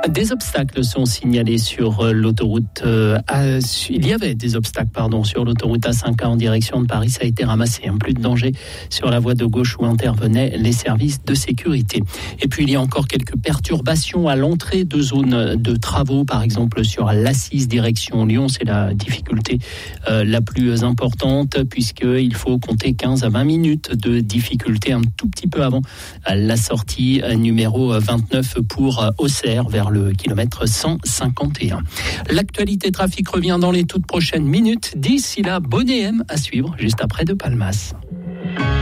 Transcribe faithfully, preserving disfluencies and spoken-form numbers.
Des obstacles sont signalés sur l'autoroute euh, A... Il y avait des obstacles pardon, sur l'autoroute A cinq A en direction de Paris. Ça a été ramassé. Hein. Plus de danger sur la voie de gauche où intervenaient les services de sécurité. Et puis il y a encore quelques perturbations à l'entrée de zones de travaux. Par exemple sur l'A six direction Lyon. C'est la difficulté euh, la plus importante puisqu'il faut compter quinze à vingt minutes de difficulté un tout petit peu avant la sortie numéro vingt-neuf pour Auxerre vers le kilomètre cent cinquante et un. L'actualité trafic revient dans les toutes prochaines minutes. D'ici là, bonnet M à suivre juste après De Palmas.